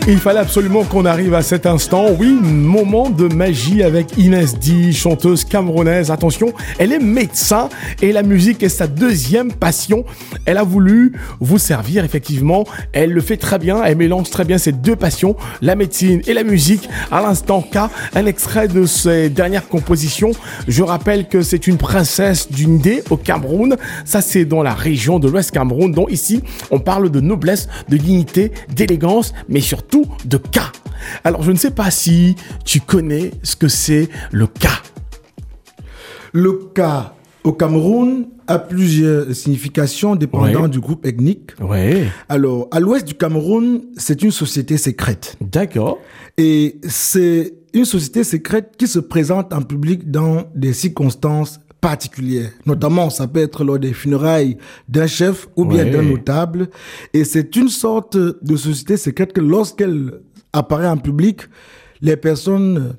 Il fallait absolument qu'on arrive à cet instant. Oui, moment de magie avec Inès D, chanteuse camerounaise. Attention, elle est médecin et la musique est sa deuxième passion. Elle a voulu vous servir, effectivement. Elle le fait très bien. Elle mélange très bien ces deux passions, la médecine et la musique. À l'instant K, un extrait de ses dernières compositions. Je rappelle que c'est une princesse du Ndé au Cameroun. Ça, c'est dans la région de l'Ouest Cameroun. Donc ici, on parle de noblesse, de dignité, d'élégance, mais surtout de K. Alors, je ne sais pas si tu connais ce que c'est le K. Le K au Cameroun a plusieurs significations dépendant du groupe ethnique. Ouais. Alors, à l'ouest du Cameroun, c'est une société secrète. D'accord. Et c'est une société secrète qui se présente en public dans des circonstances particulières. Notamment, ça peut être lors des funérailles d'un chef ou bien d'un notable. Et c'est une sorte de société secrète que lorsqu'elle apparaît en public, les personnes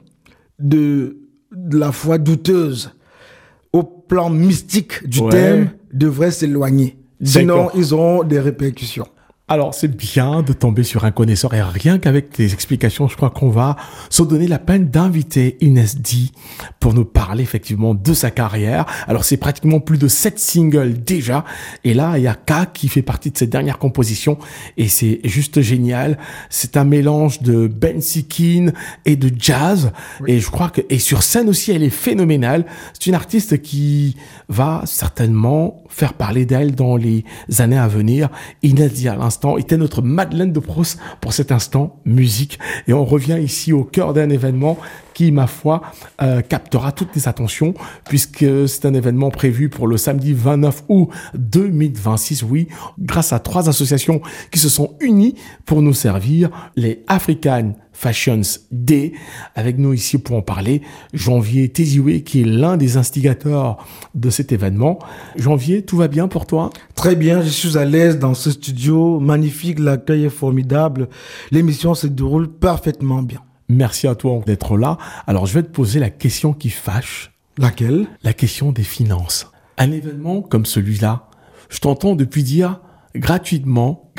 de la foi douteuse, au plan mystique du thème, devraient s'éloigner. Sinon, ils auront des répercussions. Alors, c'est bien de tomber sur un connaisseur et rien qu'avec tes explications, je crois qu'on va se donner la peine d'inviter Inès D pour nous parler effectivement de sa carrière. Alors, c'est pratiquement plus de 7 singles déjà. Et là, il y a K qui fait partie de ses dernières compositions et c'est juste génial. C'est un mélange de Ben Sikin et de jazz. Oui. Et je crois que, et sur scène aussi, elle est phénoménale. C'est une artiste qui va certainement faire parler d'elle dans les années à venir. Inès D à l'instant était notre Madeleine de Proust pour cet instant musique. Et on revient ici au cœur d'un événement qui, ma foi, captera toutes les attentions puisque c'est un événement prévu pour le samedi 29 août 2026. Oui, grâce à 3 associations qui se sont unies pour nous servir, les African Fashions Day. Avec nous ici pour en parler, Janvier Tézioué, qui est l'un des instigateurs de cet événement. Janvier, tout va bien pour toi? Très bien, je suis à l'aise dans ce studio. Magnifique, l'accueil est formidable. L'émission se déroule parfaitement bien. Merci à toi d'être là. Alors, je vais te poser la question qui fâche. Laquelle? La question des finances. Un événement comme celui-là, je t'entends depuis dire gratuitement.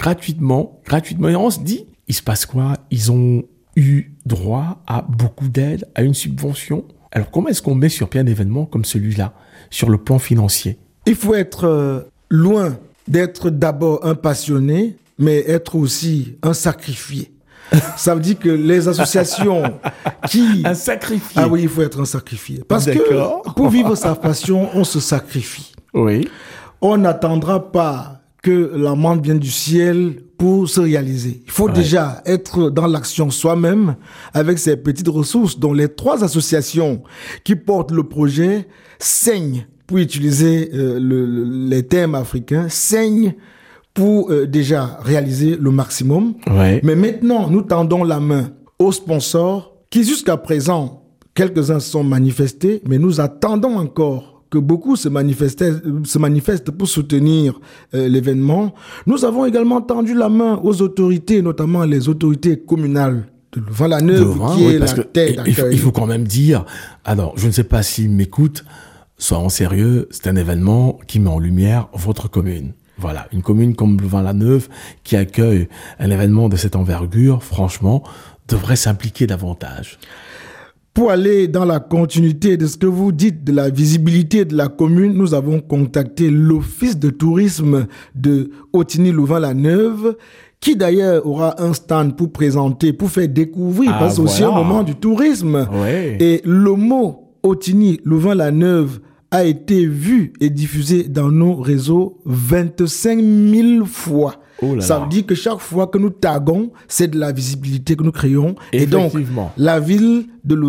Et on se dit, il se passe quoi? Ils ont eu droit à beaucoup d'aides, à une subvention. Alors, comment est-ce qu'on met sur pied un événement comme celui-là, sur le plan financier? Il faut être loin d'être d'abord un passionné, mais être aussi un sacrifié. Ça veut dire que les associations qui... Un sacrifié. Ah oui, il faut être un sacrifié. Parce que pour vivre sa passion, on se sacrifie. Oui. On n'attendra pas que la manne vienne du ciel pour se réaliser. Il faut déjà être dans l'action soi-même avec ses petites ressources dont les 3 associations qui portent le projet saignent, pour utiliser les termes africains, saignent pour déjà réaliser le maximum. Ouais. Mais maintenant, nous tendons la main aux sponsors qui, jusqu'à présent, quelques-uns se sont manifestés, mais nous attendons encore que beaucoup se manifestent pour soutenir l'événement. Nous avons également tendu la main aux autorités, notamment les autorités communales de Louvain-la-Neuve, qui est la tête d'accueil. Il faut quand même dire, alors, je ne sais pas s'ils m'écoutent, soyons sérieux, c'est un événement qui met en lumière votre commune. Voilà, une commune comme Louvain-la-Neuve qui accueille un événement de cette envergure, franchement, devrait s'impliquer davantage. Pour aller dans la continuité de ce que vous dites de la visibilité de la commune, nous avons contacté l'Office de tourisme de Otigny-Louvain-la-Neuve, qui d'ailleurs aura un stand pour présenter, pour faire découvrir, parce que c'est aussi un moment du tourisme. Ouais. Et le mot Otigny-Louvain-la-Neuve a été vu et diffusé dans nos réseaux 25 000 fois. Ça veut dire que chaque fois que nous taguons, c'est de la visibilité que nous créons. Et donc, la ville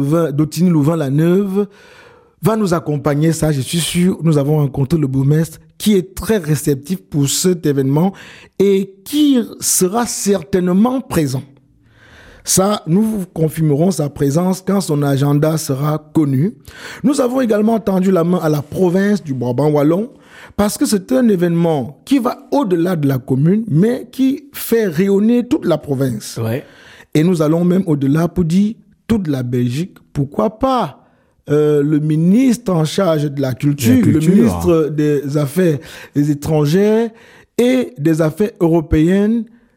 d'Otigny-Louvain-la-Neuve va nous accompagner. Ça, je suis sûr. Nous avons rencontré le bourgmestre qui est très réceptif pour cet événement et qui sera certainement présent. Ça, nous vous confirmerons sa présence quand son agenda sera connu. Nous avons également tendu la main à la province du Brabant-Wallon parce que c'est un événement qui va au-delà de la commune, mais qui fait rayonner toute la province. Ouais. Et nous allons même au-delà pour dire toute la Belgique. Pourquoi pas le ministre en charge de la culture, le ministre des Affaires étrangères et des Affaires européennes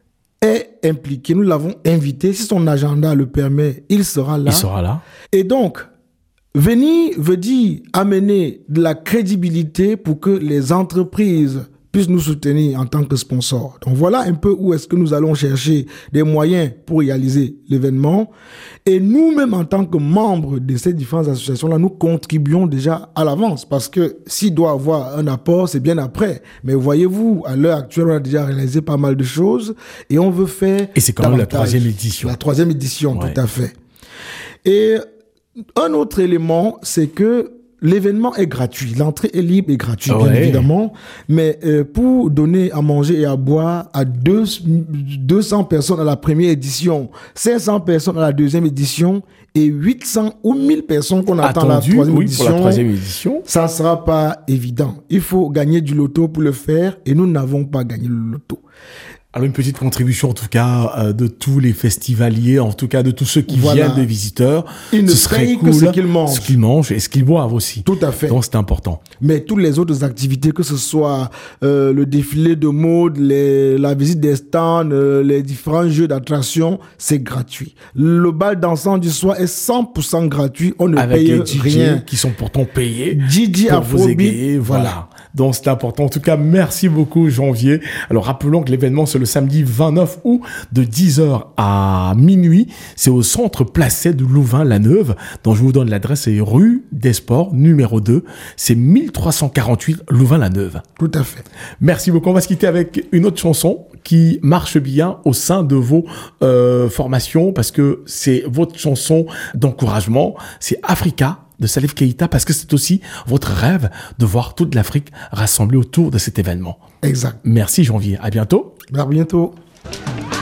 est impliqué. Nous l'avons invité. Si son agenda le permet, il sera là. Il sera là. Et donc, venir veut dire amener de la crédibilité pour que les entreprises puissent nous soutenir en tant que sponsors. Donc voilà un peu où est-ce que nous allons chercher des moyens pour réaliser l'événement. Et nous-mêmes, en tant que membres de ces différentes associations-là, nous contribuons déjà à l'avance parce que s'il doit avoir un apport, c'est bien après. Mais voyez-vous, à l'heure actuelle, on a déjà réalisé pas mal de choses et on veut faire... Et c'est quand même la 3e édition. La 3e édition, tout à fait. Et un autre élément, c'est que l'événement est gratuit. L'entrée est libre et gratuite, bien évidemment. Mais pour donner à manger et à boire à 200 personnes à la première édition, 500 personnes à la 2e édition et 800 ou 1000 personnes qu'on attend à la 3e édition, pour la 3e édition, ça ne sera pas évident. Il faut gagner du loto pour le faire et nous n'avons pas gagné le loto. Alors une petite contribution en tout cas de tous les festivaliers, en tout cas de tous ceux qui viennent des visiteurs. Ils ne payent que ce qu'ils mangent. Ce qu'ils mangent et ce qu'ils boivent aussi. Tout à fait. Donc c'est important. Mais toutes les autres activités, que ce soit le défilé de mode, la visite des stands, les différents jeux d'attraction, c'est gratuit. Le bal dansant du soir est 100% gratuit. On ne paye les DJ rien. Qui sont pourtant payés DJ pour vous égayer. Voilà. Donc c'est important. En tout cas, merci beaucoup Janvier. Alors rappelons que l'événement c'est le samedi 29 août de 10h à minuit. C'est au centre Placet de Louvain-la-Neuve. Donc je vous donne l'adresse, c'est rue des Sports numéro 2. C'est 1348 Louvain-la-Neuve. Tout à fait. Merci beaucoup. On va se quitter avec une autre chanson qui marche bien au sein de vos formations parce que c'est votre chanson d'encouragement. C'est Africa de Salif Keïta parce que c'est aussi votre rêve de voir toute l'Afrique rassemblée autour de cet événement. Exact. Merci Janvier. À bientôt. À bientôt.